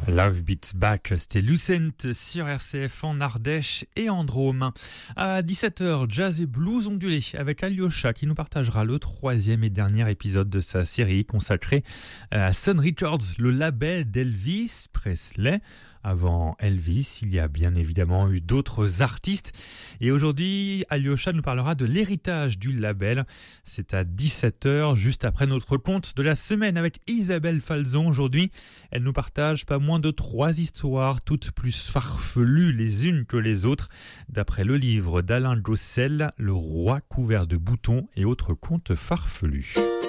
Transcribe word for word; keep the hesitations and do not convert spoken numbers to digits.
Love Beats Back, c'était Lucent sur R C F en Ardèche et en Drôme. À dix-sept heures, jazz et blues ondulé avec Alyosha qui nous partagera le troisième et dernier épisode de sa série consacrée à Sun Records, le label d'Elvis Presley. Avant Elvis, il y a bien évidemment eu d'autres artistes. Et aujourd'hui, Alyosha nous parlera de l'héritage du label. C'est à dix-sept heures, juste après notre compte de la semaine avec Isabelle Falzon. Aujourd'hui, elle nous partage pas moins de trois histoires, toutes plus farfelues les unes que les autres, d'après le livre d'Alain Gossel, Le roi couvert de boutons et autres contes farfelus.